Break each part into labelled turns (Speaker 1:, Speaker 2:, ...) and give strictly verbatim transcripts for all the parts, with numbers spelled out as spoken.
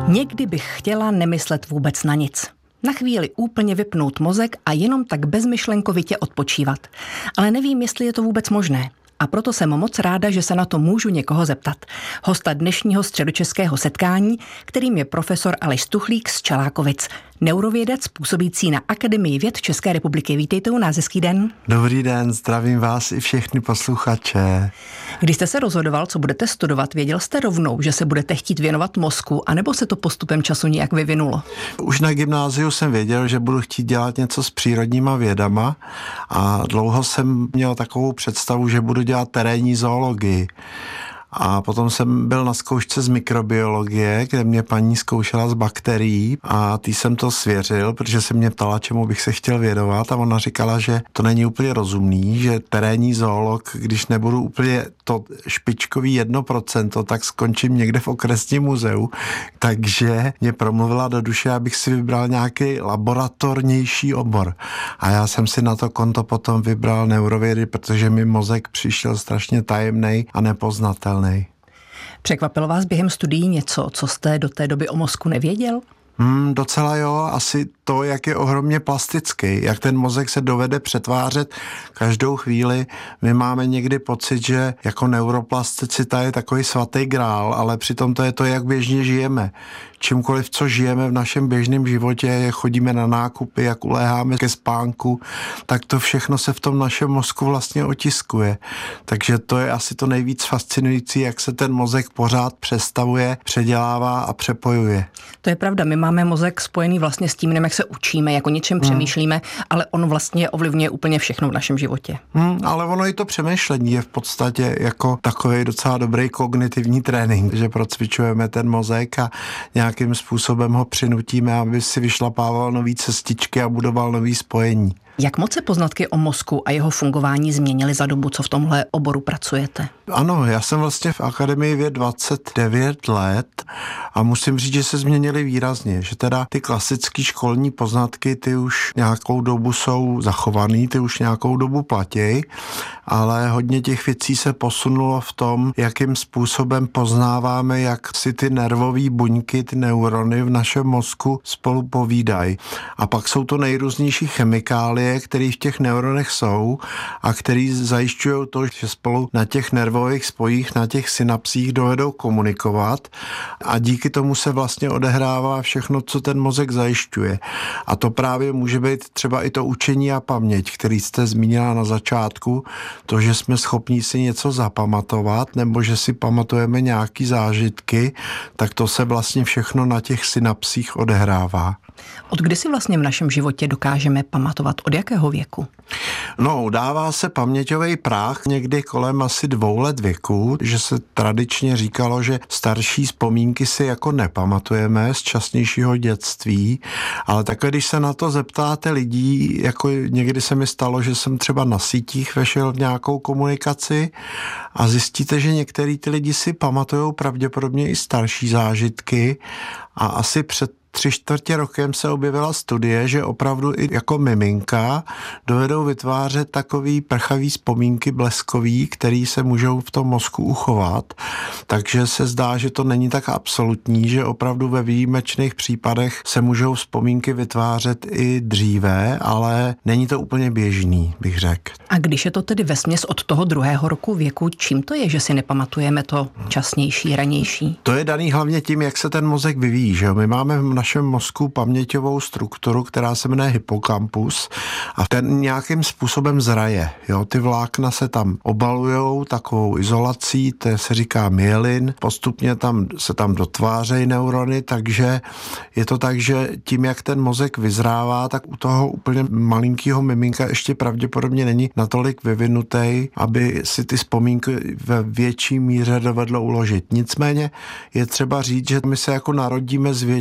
Speaker 1: Někdy bych chtěla nemyslet vůbec na nic. Na chvíli úplně vypnout mozek a jenom tak bezmyšlenkovitě odpočívat. Ale nevím, jestli je to vůbec možné. A proto jsem moc ráda, že se na to můžu někoho zeptat. Hosta dnešního středočeského setkání, kterým je profesor Aleš Stuchlík z Čelákovic, neurovědec působící na Akademii věd České republiky. Vítejte u nás, hezký den.
Speaker 2: Dobrý den, zdravím vás i všechny posluchače.
Speaker 1: Když jste se rozhodoval, co budete studovat, věděl jste rovnou, že se budete chtít věnovat mozku, anebo se to postupem času nějak vyvinulo?
Speaker 2: Už na gymnáziu jsem věděl, že budu chtít dělat něco s přírodníma vědama a dlouho jsem měl takovou představu, že budu dělat terénní zoologii. A potom jsem byl na zkoušce z mikrobiologie, kde mě paní zkoušela z bakterií a tý jsem to svěřil, protože se mě ptala, čemu bych se chtěl věnovat a ona říkala, že to není úplně rozumný, že terénní zoolog, když nebudu úplně to špičkový jedno procento, tak skončím někde v okresním muzeu. Takže mě promluvila do duše, abych si vybral nějaký laboratornější obor. A já jsem si na to konto potom vybral neurovědy, protože mi mozek přišel strašně tajemnej a nepoznatelný.
Speaker 1: Překvapilo vás během studií něco, co jste do té doby o mozku nevěděl?
Speaker 2: Hmm, docela jo, asi to, jak je ohromně plastický, jak ten mozek se dovede přetvářet každou chvíli. My máme někdy pocit, že jako neuroplasticita je takový svatý grál, ale přitom to je to, jak běžně žijeme. Čímkoliv, co žijeme v našem běžném životě, jak chodíme na nákupy, jak uléháme ke spánku, tak to všechno se v tom našem mozku vlastně otiskuje. Takže to je asi to nejvíc fascinující, jak se ten mozek pořád přestavuje, předělává a přepojuje.
Speaker 1: To je pravda, my máme mozek spojený vlastně s tím, jak se učíme, jak o něčem hmm. přemýšlíme, ale on vlastně ovlivňuje úplně všechno v našem životě.
Speaker 2: Hmm, ale ono i to přemýšlení je v podstatě jako takový docela dobrý kognitivní trénink, že procvičujeme ten mozek a nějakým způsobem ho přinutíme, aby si vyšlapával nový cestičky a budoval nový spojení.
Speaker 1: Jak moc se poznatky o mozku a jeho fungování změnily za dobu, co v tomhle oboru pracujete?
Speaker 2: Ano, já jsem vlastně v Akademii věd dvacet devět let a musím říct, že se změnily výrazně, že teda ty klasické školní poznatky, ty už nějakou dobu jsou zachovaný, ty už nějakou dobu platěj, ale hodně těch věcí se posunulo v tom, jakým způsobem poznáváme, jak si ty nervové buňky, ty neurony v našem mozku spolu povídají. A pak jsou to nejrůznější chemikálie, které v těch neuronech jsou a které zajišťují to, že spolu na těch nervových spojích, na těch synapsích dovedou komunikovat a díky tomu se vlastně odehrává všechno, co ten mozek zajišťuje. A to právě může být třeba i to učení a paměť, který jste zmínila na začátku, to, že jsme schopní si něco zapamatovat nebo že si pamatujeme nějaký zážitky, tak to se vlastně všechno na těch synapsích odehrává.
Speaker 1: Od kdy si vlastně v našem životě dokážeme pamatovat? Od jakého věku?
Speaker 2: No, dává se paměťový práh někdy kolem asi dvou let věku, že se tradičně říkalo, že starší vzpomínky si jako nepamatujeme z časnějšího dětství, ale takhle, když se na to zeptáte lidí, jako někdy se mi stalo, že jsem třeba na sítích vešel v nějakou komunikaci a zjistíte, že některý ty lidi si pamatujou pravděpodobně i starší zážitky a asi před tři čtvrtě rokem se objevila studie, že opravdu i jako miminka dovedou vytvářet takový prchavý vzpomínky bleskový, který se můžou v tom mozku uchovat. Takže se zdá, že to není tak absolutní, že opravdu ve výjimečných případech se můžou vzpomínky vytvářet i dříve, ale není to úplně běžný, bych řekl.
Speaker 1: A když je to tedy vesměs od toho druhého roku věku, čím to je, že si nepamatujeme to časnější, ranější?
Speaker 2: To je daný hlavně tím, jak se ten mozek vyvíjí, že jo? My máme v našem mozku paměťovou strukturu, která se jmenuje hypokampus a ten nějakým způsobem zraje. Jo? Ty vlákna se tam obalujou takovou izolací, to se říká myelin, postupně tam se tam dotvářejí neurony, takže je to tak, že tím, jak ten mozek vyzrává, tak u toho úplně malinkého miminka ještě pravděpodobně není natolik vyvinutý, aby si ty vzpomínky ve větší míře dovedlo uložit. Nicméně je třeba říct, že my se jako narodíme s většinou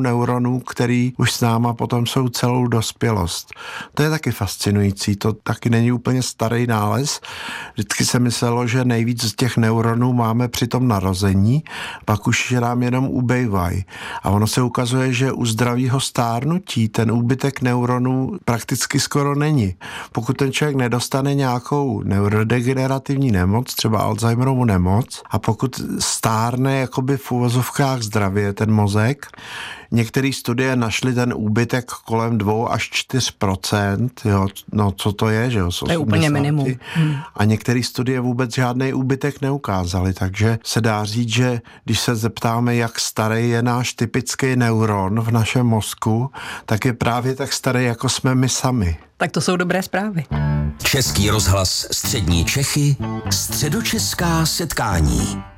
Speaker 2: neuronů, který už s náma potom jsou celou dospělost. To je taky fascinující, to taky není úplně starý nález. Vždycky se myslelo, že nejvíc z těch neuronů máme při tom narození, pak už nám jenom ubejvají. A ono se ukazuje, že u zdravého stárnutí ten úbytek neuronů prakticky skoro není. Pokud ten člověk nedostane nějakou neurodegenerativní nemoc, třeba Alzheimerovu nemoc, a pokud stárne jakoby v uvozovkách zdravě ten mozek, některé studie našly ten úbytek kolem dva až čtyři procenta, jo, no co to je, že jo,
Speaker 1: to je úplně minimum. Hmm.
Speaker 2: A některé studie vůbec žádný úbytek neukázaly, takže se dá říct, že když se zeptáme, jak starý je náš typický neuron v našem mozku, tak je právě tak starý, jako jsme my sami.
Speaker 1: Tak to jsou dobré zprávy.
Speaker 3: Český rozhlas Střední Čechy, středočeská setkání.